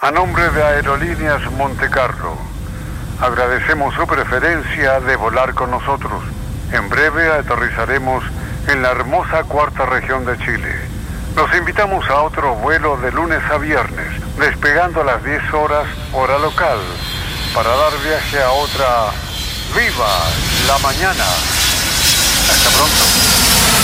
A nombre de Aerolíneas Montecarlo, agradecemos su preferencia de volar con nosotros. En breve aterrizaremos en la hermosa cuarta región de Chile. Los invitamos a otro vuelo de lunes a viernes, despegando a las 10 horas hora local, para dar viaje a otra ¡Viva la mañana! Hasta pronto.